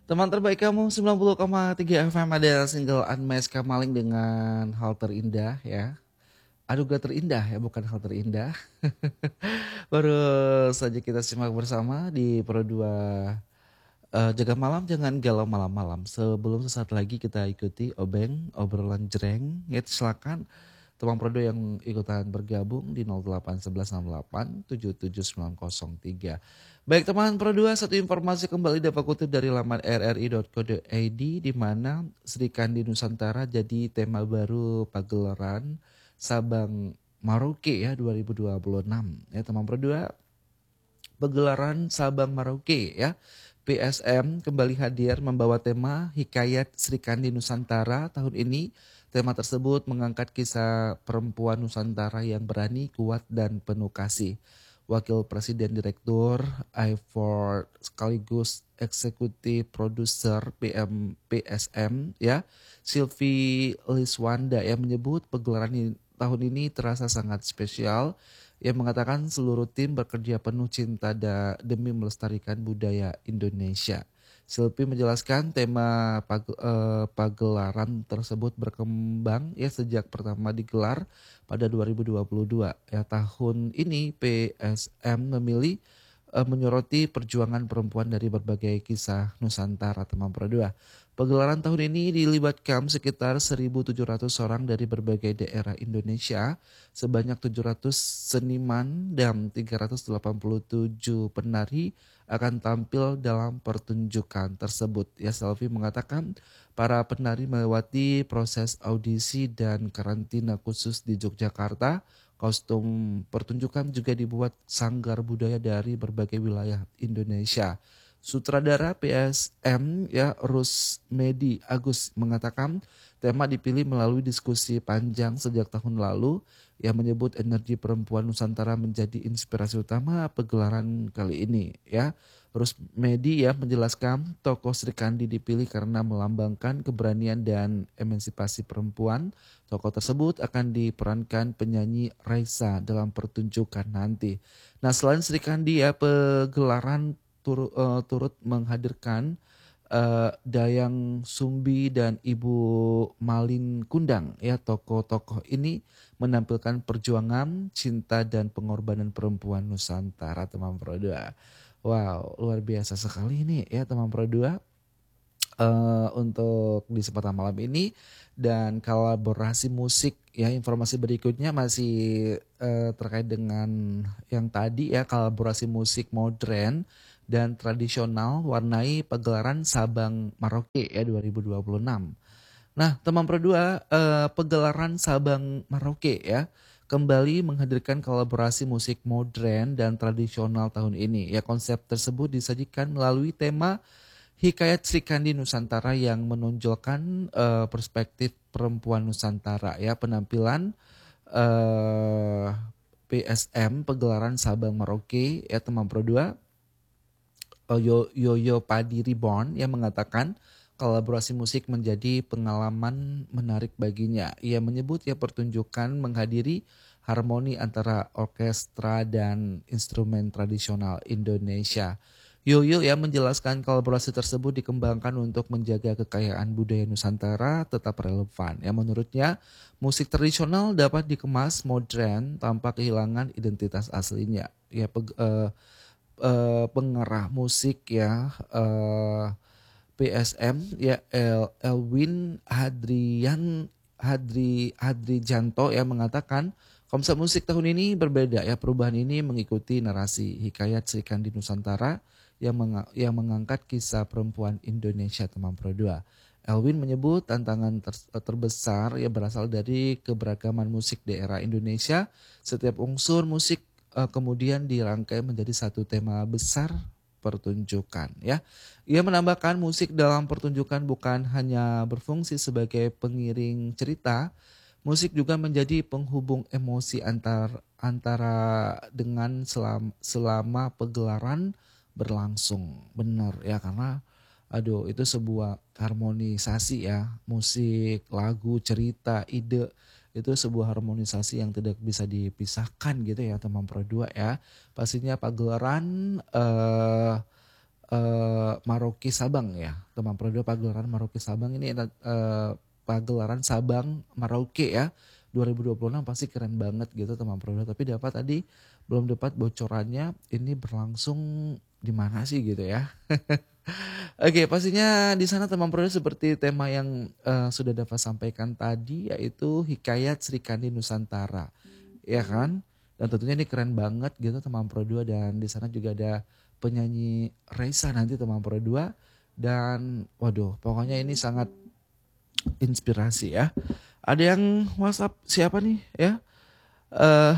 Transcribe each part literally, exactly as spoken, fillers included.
Teman terbaik kamu sembilan puluh koma tiga F M ada single Unmesh Kamaling dengan Hal Terindah ya. Aduh gak terindah ya, bukan hal terindah. Baru saja kita simak bersama di Pro dua eh, Jaga Malam Jangan Galau Malam-Malam. Sebelum sesaat lagi kita ikuti Obeng, obrolan jreng. Ya silakan teman Pro dua yang ikutan bergabung di nol delapan satu satu enam delapan tujuh tujuh sembilan nol tiga. Baik teman Pro dua, satu informasi kembali dapat kutip dari laman r r i dot co dot i d di mana Sri Kandi Nusantara jadi tema baru pagelaran Sabang Merauke ya dua ribu dua puluh enam. Ya teman Pro dua, pagelaran Sabang Merauke ya. P S M kembali hadir membawa tema Hikayat Sri Kandi Nusantara tahun ini. Tema tersebut mengangkat kisah perempuan Nusantara yang berani, kuat, dan penuh kasih. Wakil Presiden Direktur I empat sekaligus Eksekutif Produser P M P S M ya, Sylvie Liswanda yang menyebut pegelaran ini, tahun ini terasa sangat spesial. Yang mengatakan seluruh tim bekerja penuh cinta da, demi melestarikan budaya Indonesia. Sylvie menjelaskan tema pag, eh, pagelaran tersebut berkembang ya sejak pertama digelar pada dua ribu dua puluh dua. Ya tahun ini P S M memilih eh, menyoroti perjuangan perempuan dari berbagai kisah Nusantara teman Pro dua. Pagelaran tahun ini dilibatkan sekitar seribu tujuh ratus orang dari berbagai daerah Indonesia, sebanyak tujuh ratus seniman dan tiga ratus delapan puluh tujuh penari akan tampil dalam pertunjukan tersebut. Ya, Selvi mengatakan para penari melewati proses audisi dan karantina khusus di Yogyakarta. Kostum pertunjukan juga dibuat sanggar budaya dari berbagai wilayah Indonesia. Sutradara P S M ya Rusmedi Agus mengatakan tema dipilih melalui diskusi panjang sejak tahun lalu yang menyebut energi perempuan Nusantara menjadi inspirasi utama pegelaran kali ini ya. Rusmedi ya menjelaskan tokoh Sri Kandi dipilih karena melambangkan keberanian dan emansipasi perempuan. Tokoh tersebut akan diperankan penyanyi Raisa dalam pertunjukan nanti. Nah selain Sri Kandi ya, pegelaran Tur, uh, turut menghadirkan uh, Dayang Sumbi dan Ibu Malin Kundang ya. Tokoh-tokoh ini menampilkan perjuangan, cinta, dan pengorbanan perempuan Nusantara teman Pro dua. Wow, luar biasa sekali ini ya teman Pro dua. Uh, untuk di kesempatan malam ini dan kolaborasi musik ya, informasi berikutnya masih uh, terkait dengan yang tadi ya, kolaborasi musik modern dan tradisional warnai pagelaran Sabang Merauke ya dua ribu dua puluh enam. Nah teman Pro dua, uh, pagelaran Sabang Merauke ya kembali menghadirkan kolaborasi musik modern dan tradisional tahun ini. Ya konsep tersebut disajikan melalui tema Hikayat Sri Kandi Nusantara yang menonjolkan uh, perspektif perempuan Nusantara ya. Penampilan uh, P S M pegelaran Sabang Merauke ya teman Pro dua, Yo Yoyo Padi Reborn yang mengatakan kolaborasi musik menjadi pengalaman menarik baginya. Ia menyebut ya pertunjukan menghadiri harmoni antara orkestra dan instrumen tradisional Indonesia. Yoyo yang menjelaskan kolaborasi tersebut dikembangkan untuk menjaga kekayaan budaya Nusantara tetap relevan. Ya menurutnya musik tradisional dapat dikemas modern tanpa kehilangan identitas aslinya. Ya peg, uh, uh, pengarah musik ya uh, P S M ya El, Elwin Hadrian Hadri Hadrijanto yang mengatakan konsep musik tahun ini berbeda ya. Perubahan ini mengikuti narasi Hikayat Sri Kandi Nusantara yang, meng, yang mengangkat kisah perempuan Indonesia teman Pro dua. Elwin menyebut tantangan ter, terbesar ya berasal dari keberagaman musik daerah Indonesia. Setiap unsur musik uh, kemudian dirangkai menjadi satu tema besar pertunjukan ya. Ia menambahkan musik dalam pertunjukan bukan hanya berfungsi sebagai pengiring cerita, musik juga menjadi penghubung emosi antar antara dengan selama, selama pegelaran berlangsung. Benar ya, karena aduh itu sebuah harmonisasi ya, musik, lagu, cerita, ide itu sebuah harmonisasi yang tidak bisa dipisahkan gitu ya teman Pro dua ya. Pastinya pagelaran eh uh, Maroke Sabang ya, teman Pro dua pagelaran Maroke Sabang ini uh, pagelaran Sabang Maroke ya dua ribu dua puluh enam pasti keren banget gitu teman Pro dua. Tapi dapat tadi belum dapat bocorannya ini berlangsung di mana sih gitu ya. Oke, pastinya di sana teman Pro dua seperti tema yang uh, sudah dapat sampaikan tadi yaitu Hikayat Sri Kandi Nusantara. Ya kan? Dan tentunya ini keren banget gitu teman Pro dua, dan di sana juga ada penyanyi Raisa nanti teman Pro dua, dan waduh pokoknya ini sangat inspirasi ya. Ada yang WhatsApp siapa nih ya? Uh,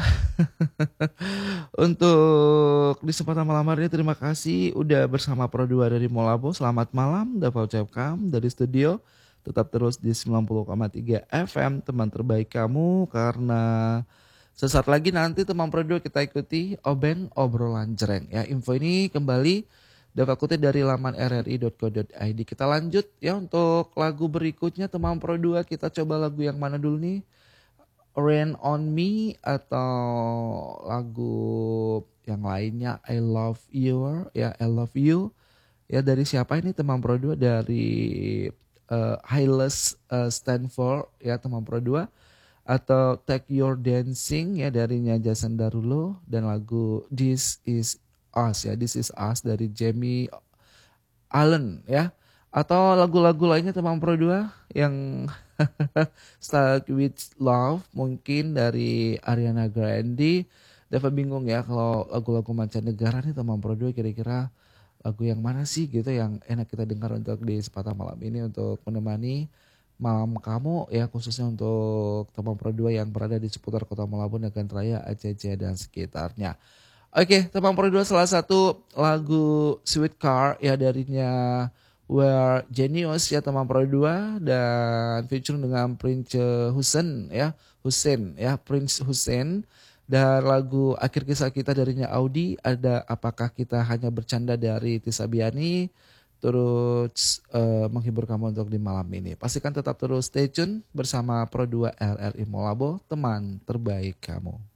untuk di kesempatan malam hari ini terima kasih udah bersama Pro dua dari Molabo. Selamat malam dapat ucapkan dari studio. Tetap terus di sembilan puluh koma tiga F M teman terbaik kamu, karena sesaat lagi nanti teman Pro dua kita ikuti Obeng obrolan jreng ya. Info ini kembali dapat kutip dari laman r r i dot co dot i d. Kita lanjut ya untuk lagu berikutnya teman Pro dua. Kita coba lagu yang mana dulu nih? Rain on Me atau lagu yang lainnya I Love You ya, I Love You ya, dari siapa ini teman Pro dua? Dari uh, Hyles uh, Stanford ya teman Pro dua, atau Take Your Dancing ya darinya Jason Derulo, dan lagu This Is Us ya, This Is Us dari Jamie Allen ya, atau lagu-lagu lainnya teman Pro dua yang Stuck With Love mungkin dari Ariana Grande. Dapat bingung ya kalau lagu-lagu mancanegara nih teman Pro dua, kira-kira lagu yang mana sih gitu yang enak kita dengar untuk di kesempatan malam ini untuk menemani malam kamu ya, khususnya untuk teman Pro dua yang berada di seputar Kota Malabo, Nagan Raya, Aceh Jaya dan sekitarnya. Oke, teman Pro dua, salah satu lagu Sweet Car ya darinya We're Genius ya teman Pro dua, dan featuring dengan Prince Hussein ya, Hussein ya, Prince Hussein. Dan lagu Akhir Kisah Kita darinya Audi, ada Apakah Kita Hanya Bercanda dari Tisa Biani, terus uh, menghibur kamu untuk di malam ini. Pastikan tetap terus stay tune bersama Pro dua R R I Molabo, teman terbaik kamu.